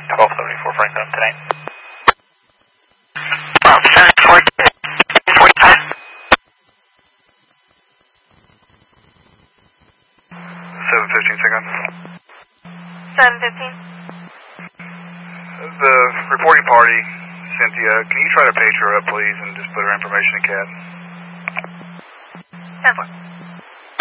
1274 Franklin tonight. 1274, 7:15 seconds. 7:15. The reporting party, Cynthia, can you try to page her up, please, and just put her information in CAD? 10-4.